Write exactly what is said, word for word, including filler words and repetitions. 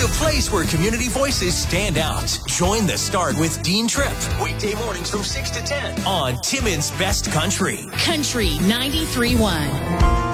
the place where community voices stand out. Join the Start with Dean Tripp. Weekday mornings from six to ten on Timmins Best Country. Country ninety-three point one.